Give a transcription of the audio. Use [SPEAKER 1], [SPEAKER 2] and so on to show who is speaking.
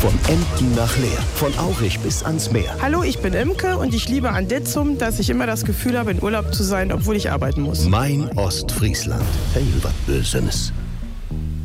[SPEAKER 1] Von Emden nach Leer, von Aurich bis ans Meer.
[SPEAKER 2] Hallo, ich bin Imke und ich liebe an Ditzum, dass ich immer das Gefühl habe, in Urlaub zu sein, obwohl ich arbeiten muss.
[SPEAKER 1] Mein Ostfriesland. Hey, was Bösenes.